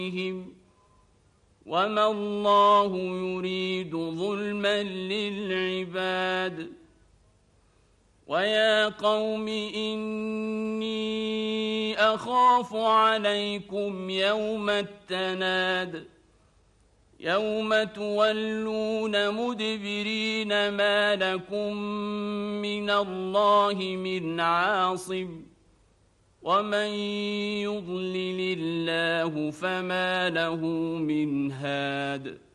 وما الله يريد ظلما للعباد ويا قوم إني أخاف عليكم يوم التناد يوم تولون مدبرين ما لكم من الله من عاصم ومن يضلل الله فما له من هاد